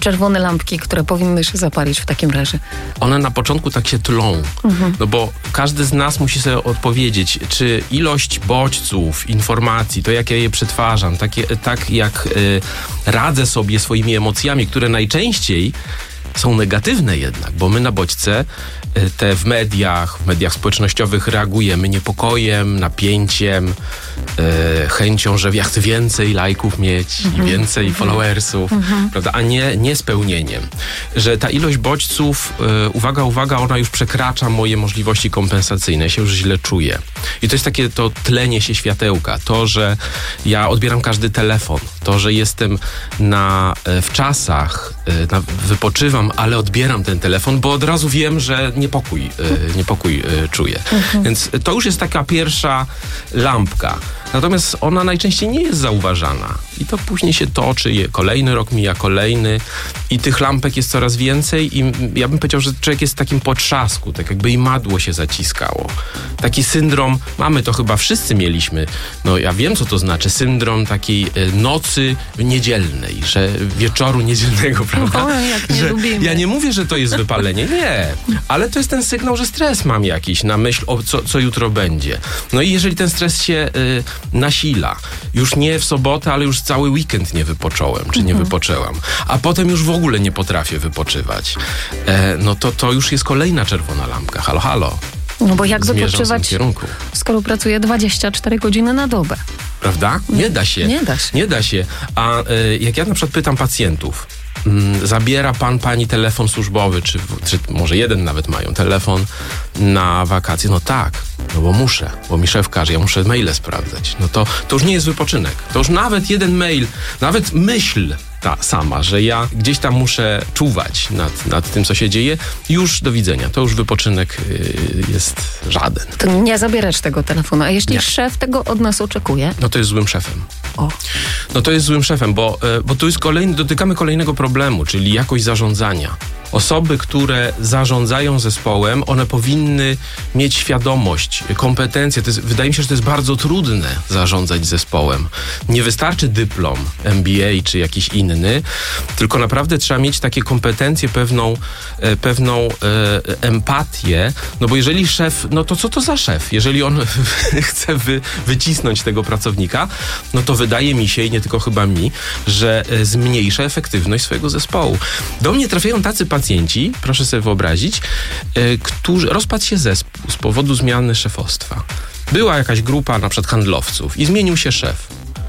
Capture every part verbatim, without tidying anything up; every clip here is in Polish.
czerwone lampki, które powinny się zapalić w takim razie? One na początku tak się tlą, mhm. no bo każdy z nas musi sobie odpowiedzieć, czy ilość bodźców, informacji, to jak ja je przetwarzam, takie, tak jak y, radzę sobie swoimi emocjami, które najczęściej są negatywne jednak, bo my na bodźce te w mediach, w mediach społecznościowych reagujemy niepokojem, napięciem, e, chęcią, że ja chcę więcej lajków mieć mm-hmm. i więcej mm-hmm. followersów, mm-hmm. prawda, a nie, nie spełnieniem. Że ta ilość bodźców, e, uwaga, uwaga, ona już przekracza moje możliwości kompensacyjne, ja się już źle czuję. I to jest takie to tlenie się światełka, to, że ja odbieram każdy telefon, to, że jestem na, e, w czasach, e, na, wypoczywam, ale odbieram ten telefon, bo od razu wiem, że niepokój, e, niepokój e, czuję. Mhm. Więc to już jest taka pierwsza lampka. Natomiast ona najczęściej nie jest zauważana. I to później się toczy, je, kolejny rok mija kolejny i tych lampek jest coraz więcej i ja bym powiedział, że człowiek jest w takim potrzasku, tak jakby imadło się zaciskało. Taki syndrom, mamy to chyba wszyscy mieliśmy, no ja wiem, co to znaczy, syndrom takiej nocy niedzielnej, że wieczoru niedzielnego, prawda? O, jak nie że lubimy. Ja nie mówię, że to jest wypalenie, nie, ale to jest ten sygnał, że stres mam jakiś na myśl o co, co jutro będzie. No i jeżeli ten stres się y, nasila, już nie w sobotę, ale już cały weekend nie wypocząłem, czy nie mhm. wypoczęłam, a potem już w ogóle nie potrafię wypoczywać, e, no to to już jest kolejna czerwona lampka. Halo, halo. No bo jak Zmierzam wypoczywać, w tym kierunku. skoro pracuję dwadzieścia cztery godziny na dobę? Prawda? Nie da się. Nie da się. Nie da się. A y, jak ja na przykład pytam pacjentów, mm, zabiera pan, pani telefon służbowy, czy, czy może jeden nawet mają telefon na wakacje? No tak, no bo muszę, bo mi szef każe, ja muszę maile sprawdzać. No to, to już nie jest wypoczynek. To już nawet jeden mail, nawet myśl ta sama, że ja gdzieś tam muszę czuwać nad, nad tym, co się dzieje, już do widzenia. To już wypoczynek y, jest żaden. To nie zabierać tego telefonu. A jeśli nie. szef tego od nas oczekuje? No to jest złym szefem. O. No to jest złym szefem, bo, bo tu jest kolejny, dotykamy kolejnego problemu, czyli jakość zarządzania. Osoby, które zarządzają zespołem, one powinny mieć świadomość, kompetencje. To jest, wydaje mi się, że to jest bardzo trudne zarządzać zespołem. Nie wystarczy dyplom M B A czy jakiś inny, tylko naprawdę trzeba mieć takie kompetencje, pewną, e, pewną e, empatię, no bo jeżeli szef, no to co to za szef? Jeżeli on chce wy, wycisnąć tego pracownika, no to wydaje mi się, i nie tylko chyba mi, że e, zmniejsza efektywność swojego zespołu. Do mnie trafiają tacy pacjenci, proszę sobie wyobrazić, e, którzy rozpadł się zespół z powodu zmiany szefostwa. Była jakaś grupa na przykład handlowców i zmienił się szef.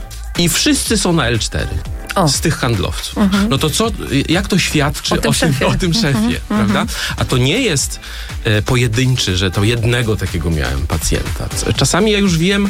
I wszyscy są na L cztery. O. Z tych handlowców. Mhm. No to co, jak to świadczy o tym, o tym szefie, o tym szefie mhm. prawda? A to nie jest e, pojedynczy, że to jednego takiego miałem pacjenta. Czasami ja już wiem,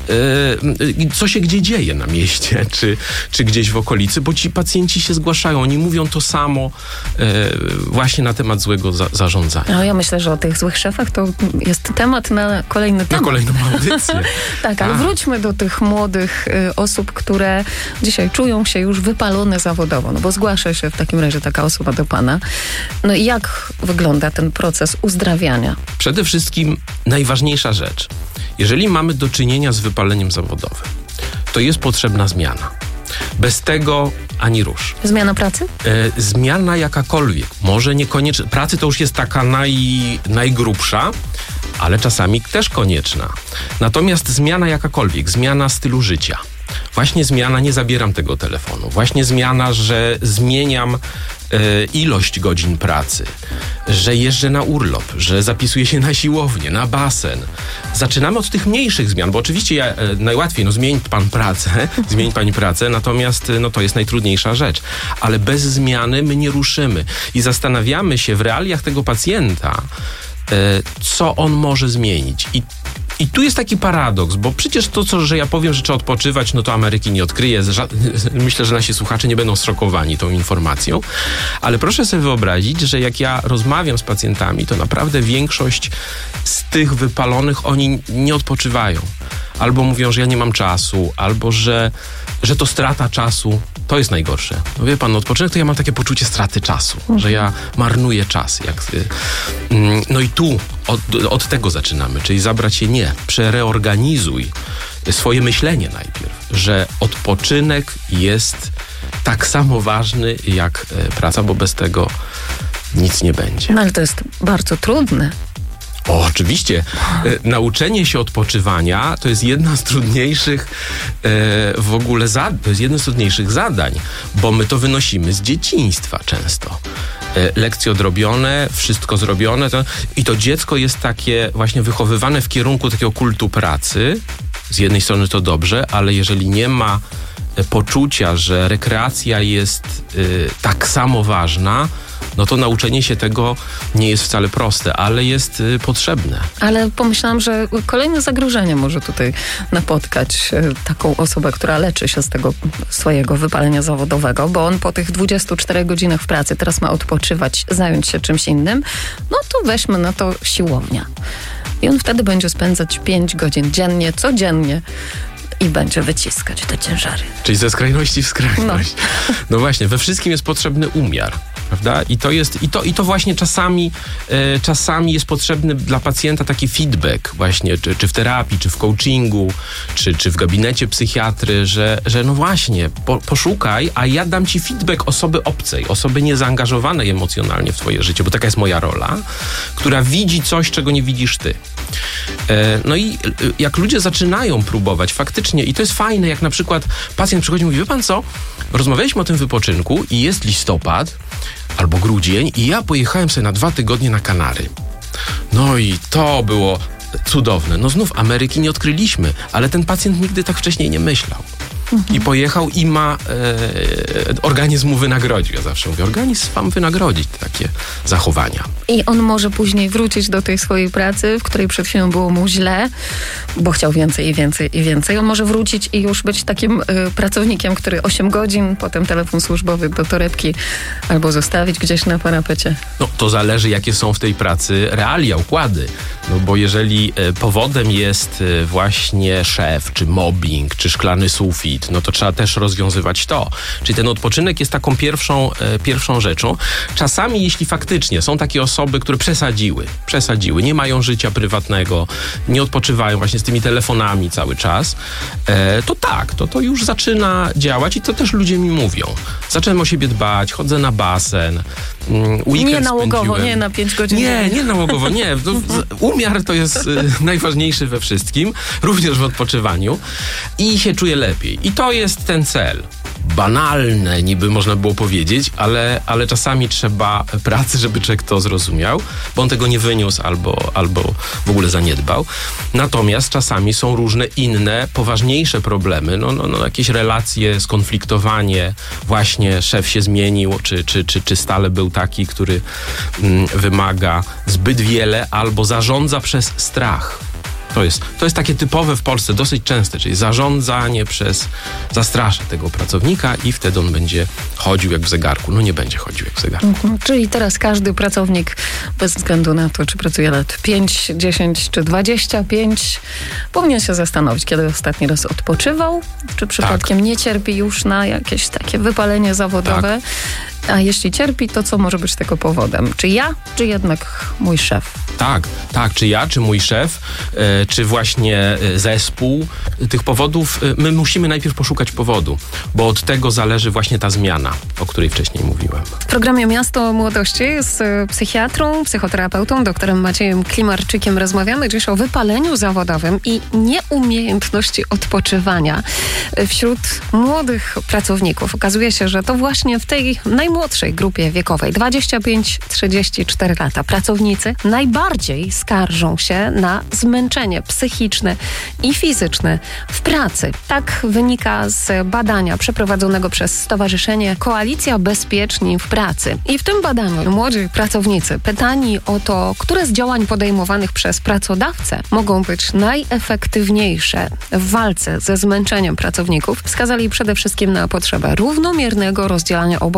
e, co się gdzie dzieje na mieście, czy, czy gdzieś w okolicy, bo ci pacjenci się zgłaszają, oni mówią to samo e, właśnie na temat złego za, zarządzania. No ja myślę, że o tych złych szefach to jest temat na kolejny temat. Na kolejną audycję. Tak, ale A. wróćmy do tych młodych y, osób, które dzisiaj czują się już wypalone zawodowo, no bo zgłasza się w takim razie taka osoba do pana. No i jak wygląda ten proces uzdrawiania? Przede wszystkim najważniejsza rzecz. Jeżeli mamy do czynienia z wypaleniem zawodowym, to jest potrzebna zmiana. Bez tego ani rusz. Zmiana pracy? E, zmiana jakakolwiek. Może niekoniecznie. Pracy to już jest taka naj, najgrubsza, ale czasami też konieczna. Natomiast zmiana jakakolwiek, zmiana stylu życia. Właśnie zmiana, nie zabieram tego telefonu. Właśnie zmiana, że zmieniam e, ilość godzin pracy, że jeżdżę na urlop, że zapisuję się na siłownię, na basen. Zaczynamy od tych mniejszych zmian, bo oczywiście ja, e, najłatwiej, no zmień pan pracę, zmień pani pracę, natomiast no to jest najtrudniejsza rzecz. Ale bez zmiany my nie ruszymy i zastanawiamy się w realiach tego pacjenta, e, co on może zmienić. I I tu jest taki paradoks, bo przecież to, co, że ja powiem, że trzeba odpoczywać, no to Ameryki nie odkryje. Myślę, że nasi słuchacze nie będą zszokowani tą informacją. Ale proszę sobie wyobrazić, że jak ja rozmawiam z pacjentami, to naprawdę większość z tych wypalonych, oni nie odpoczywają. Albo mówią, że ja nie mam czasu, albo że, że to strata czasu. To jest najgorsze. No wie pan, no odpoczynek to ja mam takie poczucie straty czasu, mhm. że ja marnuję czas. Jak, no i tu od, od tego zaczynamy, czyli zabrać się nie, przereorganizuj swoje myślenie najpierw, że odpoczynek jest tak samo ważny jak praca, bo bez tego nic nie będzie. No ale to jest bardzo trudne. O, oczywiście. E, nauczenie się odpoczywania to jest jedna z trudniejszych e, w ogóle zadań, to jest jedno z trudniejszych zadań, bo my to wynosimy z dzieciństwa często. E, lekcje odrobione, wszystko zrobione to, i to dziecko jest takie właśnie wychowywane w kierunku takiego kultu pracy. Z jednej strony to dobrze, ale jeżeli nie ma poczucia, że rekreacja jest y, tak samo ważna, no to nauczenie się tego nie jest wcale proste, ale jest y, potrzebne. Ale pomyślałam, że kolejne zagrożenie może tutaj napotkać y, taką osobę, która leczy się z tego swojego wypalenia zawodowego, bo on po tych dwudziestu czterech godzinach w pracy teraz ma odpoczywać, zająć się czymś innym, no to weźmy na to siłownia. I on wtedy będzie spędzać pięć godzin dziennie, codziennie i będzie wyciskać te ciężary. Czyli ze skrajności w skrajność. No, no właśnie, we wszystkim jest potrzebny umiar, prawda? I to jest, i to, i to właśnie czasami, e, czasami jest potrzebny dla pacjenta taki feedback właśnie, czy, czy w terapii, czy w coachingu, czy, czy w gabinecie psychiatry, że, że no właśnie, po, poszukaj, a ja dam ci feedback osoby obcej, osoby niezaangażowanej emocjonalnie w twoje życie, bo taka jest moja rola, która widzi coś, czego nie widzisz ty. E, no i jak ludzie zaczynają próbować faktycznie, i to jest fajne, jak na przykład pacjent przychodzi i mówi, wie pan co, rozmawialiśmy o tym wypoczynku i jest listopad albo grudzień i ja pojechałem sobie na dwa tygodnie na Kanary. No i to było cudowne. No znów Ameryki nie odkryliśmy, ale ten pacjent nigdy tak wcześniej nie myślał. Mhm. I pojechał i ma e, organizm mu wynagrodził. Ja zawsze mówię, organizm wam wynagrodzi takie zachowania. I on może później wrócić do tej swojej pracy, w której przed chwilą było mu źle, bo chciał więcej i więcej i więcej. On może wrócić i już być takim y, pracownikiem, który osiem godzin, potem telefon służbowy do torebki albo zostawić gdzieś na parapecie. No to zależy, jakie są w tej pracy realia, układy. No bo jeżeli y, powodem jest y, właśnie szef, czy mobbing, czy szklany sufit, no to trzeba też rozwiązywać to. Czyli ten odpoczynek jest taką pierwszą, e, pierwszą rzeczą. Czasami, jeśli faktycznie są takie osoby, które przesadziły, przesadziły, nie mają życia prywatnego, nie odpoczywają właśnie z tymi telefonami cały czas, e, to tak, to, to już zaczyna działać i to też ludzie mi mówią. Zacząłem o siebie dbać, chodzę na basen, weekend nie nałogowo, spędziłem. nie na pięć godzin. Nie, nie nałogowo, nie. To, umiar to jest e, najważniejszy we wszystkim, również w odpoczywaniu i się czuję lepiej. I to jest ten cel. Banalne niby można było powiedzieć, ale, ale czasami trzeba pracy, żeby człowiek to zrozumiał, bo on tego nie wyniósł albo, albo w ogóle zaniedbał. Natomiast czasami są różne inne, poważniejsze problemy. No, no, no, jakieś relacje, skonfliktowanie, właśnie szef się zmienił, czy, czy, czy, czy stale był taki, który mm, wymaga zbyt wiele albo zarządza przez strach. To jest, to jest takie typowe w Polsce, dosyć częste, czyli zarządzanie przez, zastrasza tego pracownika i wtedy on będzie chodził jak w zegarku. No nie będzie chodził jak w zegarku. Mhm. Czyli teraz każdy pracownik, bez względu na to, czy pracuje lat pięć, dziesięć czy dwadzieścia pięć, powinien się zastanowić, kiedy ostatni raz odpoczywał, czy przypadkiem tak. nie cierpi już na jakieś takie wypalenie zawodowe. Tak. A jeśli cierpi, to co może być tego powodem? Czy ja, czy jednak mój szef? Tak, tak, czy ja, czy mój szef, e, czy właśnie e, zespół. Tych powodów, e, my musimy najpierw poszukać powodu, bo od tego zależy właśnie ta zmiana, o której wcześniej mówiłem. W programie Miasto Młodości z psychiatrą, psychoterapeutą, doktorem Maciejem Klimarczykiem rozmawiamy dziś o wypaleniu zawodowym i nieumiejętności odpoczywania wśród młodych pracowników. Okazuje się, że to właśnie w tej najmłodszej grupie wiekowej, dwadzieścia pięć do trzydziestu czterech lat, pracownicy najbardziej skarżą się na zmęczenie psychiczne i fizyczne w pracy. Tak wynika z badania przeprowadzonego przez Stowarzyszenie Koalicja Bezpieczni w Pracy. I w tym badaniu młodzi pracownicy pytani o to, które z działań podejmowanych przez pracodawcę mogą być najefektywniejsze w walce ze zmęczeniem pracowników, wskazali przede wszystkim na potrzebę równomiernego rozdzielania obowiązków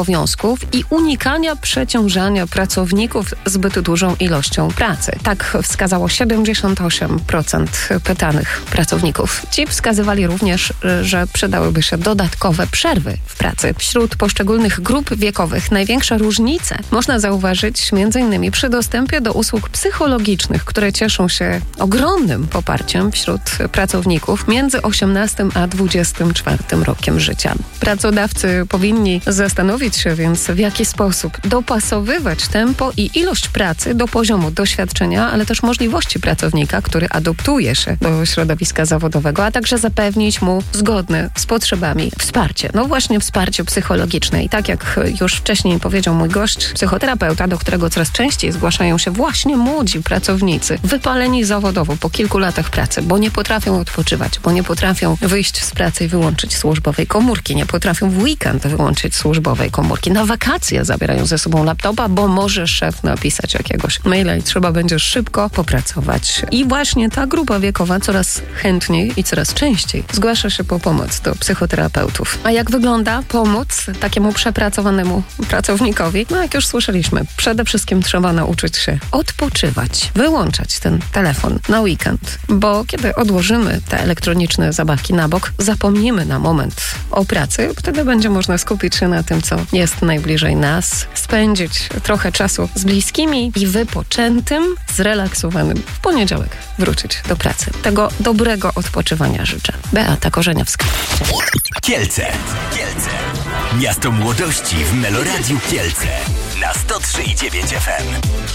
pracowników i unikania przeciążania pracowników zbyt dużą ilością pracy. Tak wskazało siedemdziesiąt osiem procent pytanych pracowników. Ci wskazywali również, że przydałyby się dodatkowe przerwy w pracy. Wśród poszczególnych grup wiekowych największe różnice można zauważyć m.in. przy dostępie do usług psychologicznych, które cieszą się ogromnym poparciem wśród pracowników między osiemnastym a dwudziestym czwartym rokiem życia. Pracodawcy powinni zastanowić się więc, w jaki sposób dopasowywać tempo i ilość pracy do poziomu doświadczenia, ale też możliwości pracownika, który adoptuje się do środowiska zawodowego, a także zapewnić mu zgodne z potrzebami wsparcie. No właśnie wsparcie psychologiczne. I tak jak już wcześniej powiedział mój gość, psychoterapeuta, do którego coraz częściej zgłaszają się właśnie młodzi pracownicy, wypaleni zawodowo po kilku latach pracy, bo nie potrafią odpoczywać, bo nie potrafią wyjść z pracy i wyłączyć służbowej komórki, nie potrafią w weekend wyłączyć służbowej komórki. Na wakacje zabierają ze sobą laptopa, bo może szef napisać jakiegoś maila i trzeba będzie szybko popracować. I właśnie ta grupa wiekowa coraz chętniej i coraz częściej zgłasza się po pomoc do psychoterapeutów. A jak wygląda pomoc takiemu przepracowanemu pracownikowi? No jak już słyszeliśmy, przede wszystkim trzeba nauczyć się odpoczywać, wyłączać ten telefon na weekend, bo kiedy odłożymy te elektroniczne zabawki na bok, zapomnimy na moment o pracy, wtedy będzie można skupić się na tym, co jest najbliżej nas, spędzić trochę czasu z bliskimi i wypoczętym, zrelaksowanym w poniedziałek wrócić do pracy. Tego dobrego odpoczywania życzę. Beata Korzeniowska. Kielce. Kielce. Miasto młodości w Meloradiu Kielce. Na sto trzy i dziewięć F M.